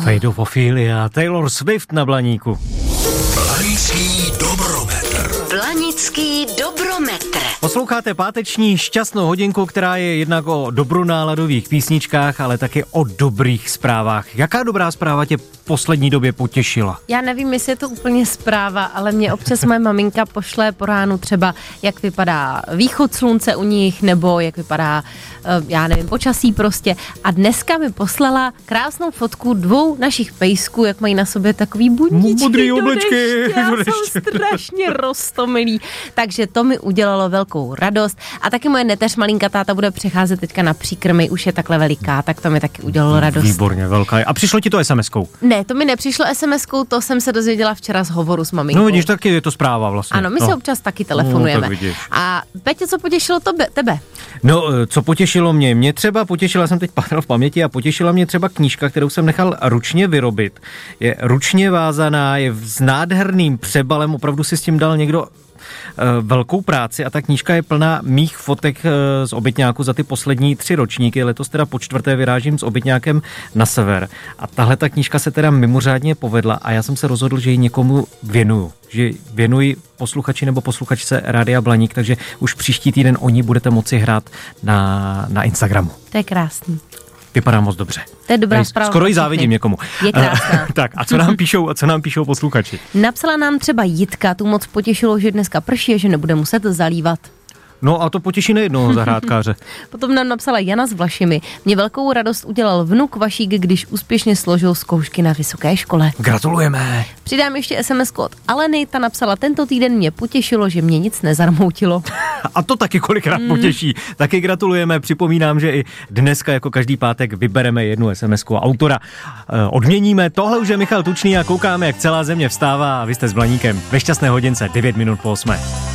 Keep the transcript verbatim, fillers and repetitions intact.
Fade of Ophelia, Taylor Swift na Blaníku. Blanický dobrometr. Blanický dobrometr. Posloucháte páteční šťastnou hodinku, která je jednak o dobronáladových písničkách, ale taky o dobrých zprávách. Jaká dobrá zpráva tě v poslední době potěšila? Já nevím, jestli je to úplně zpráva, ale mě občas moje maminka pošle po ránu třeba, jak vypadá východ slunce u nich, nebo jak vypadá, já nevím, počasí prostě. A dneska mi poslala krásnou fotku dvou našich pejsků, jak mají na sobě takový bundičky Modrý do oblečky. deště. Já jsem strašně roztomilý. Takže to mi udělalo velkou radost. A taky moje neteř malinka táta bude přecházet teďka na příkrmy, už je takhle veliká, tak to mi taky udělalo radost. Výborně, velká. A přišlo ti to es em eskou? Ne, to mi nepřišlo es em eskou, to jsem se dozvěděla včera z hovoru s maminkou. No vidíš, taky je to zpráva vlastně. Ano, my no. se občas taky telefonujeme. No, a Petě, co potěšilo tobe, tebe? No, co potěšilo mě? Mě třeba potěšila, jsem teď pátral v paměti a potěšila mě třeba knížka, kterou jsem nechal ručně vyrobit. Je ručně vázaná, je s nádherným přebalem, opravdu si s tím dal někdo velkou práci a ta knížka je plná mých fotek z obytňáku za ty poslední tři ročníky. Letos teda po čtvrté vyrážím s obytňákem na sever. A tahle ta knížka se teda mimořádně povedla a já jsem se rozhodl, že ji někomu věnuju. Že věnuji posluchači nebo posluchačce Rádia Blaník, takže už příští týden o ní budete moci hrát na, na Instagramu. To je krásný. Vypadá moc dobře. To je dobrá zpráva. Skoro i závidím někomu. Je krásná. Tak a co nám píšou, a co nám píšou posluchači? Napsala nám třeba Jitka, tu moc potěšilo, že dneska prší a že nebude muset zalívat. No a to potěší nejednoho zahrádkáře. Potom nám napsala Jana s Vlašimi. Mě velkou radost udělal vnuk Vašík, když úspěšně složil zkoušky na vysoké škole. Gratulujeme. Přidám ještě es em esku od Aleny, ta napsala, tento týden mě potěšilo, že mě nic nezarmoutilo. A to taky kolikrát mm. potěší. Taky gratulujeme, připomínám, že i dneska jako každý pátek vybereme jednu es em esku autora. E, odměníme, tohle už je Michal Tučný a koukáme, jak celá země vstává a vy jste s Blaníkem ve šťastné hodince devět minut po osmé.